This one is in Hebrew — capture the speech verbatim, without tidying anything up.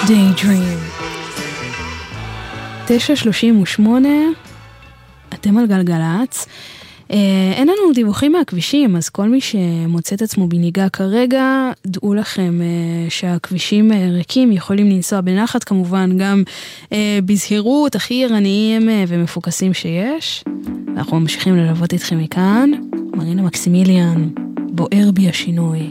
Daydream. תשע שלושים ושמונה, אתם על גלגלץ. אין לנו דיווחים מהכבישים, אז כל מי שמוצא את עצמו בנהיגה כרגע, דעו לכם שהכבישים ריקים, יכולים לנסוע בנחת, כמובן גם בזהירות, הכי ערניים ומפוקסים שיש. אנחנו ממשיכים ללוות איתכם מכאן. מרינה מקסימיליאן, בוער בי השינוי.